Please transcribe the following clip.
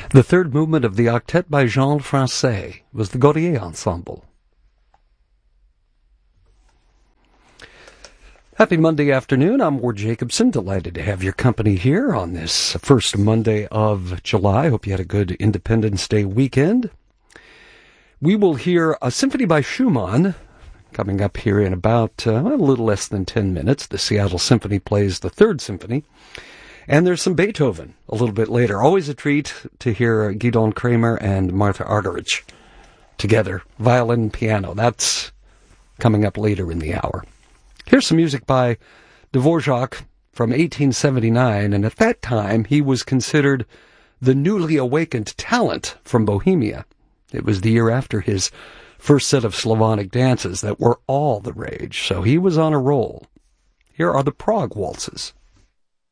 The third movement of the octet by Jean Francais was the Gaudier Ensemble. Happy Monday afternoon. I'm Ward Jacobson. Delighted to have your company here on this first Monday of July. Hope you had a good Independence Day weekend. We will hear a symphony by Schumann coming up here in about a little less than 10 minutes. The Seattle Symphony plays the Third Symphony. And there's some Beethoven a little bit later. Always a treat to hear Gidon Kremer and Martha Argerich together, violin and piano. That's coming up later in the hour. Here's some music by Dvorak from 1879, and at that time he was considered the newly awakened talent from Bohemia. It was the year after his first set of Slavonic dances that were all the rage, so he was on a roll. Here are the Prague Waltzes.